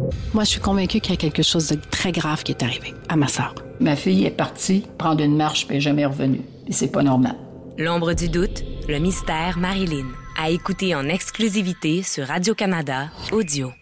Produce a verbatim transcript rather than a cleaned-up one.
Moi, je suis convaincue qu'il y a quelque chose de très grave qui est arrivé à ma sœur. Ma fille est partie prendre une marche puis elle n'est jamais revenue. Et c'est pas normal. L'ombre du doute, le mystère Marilyn. À écouter en exclusivité sur Radio-Canada Audio.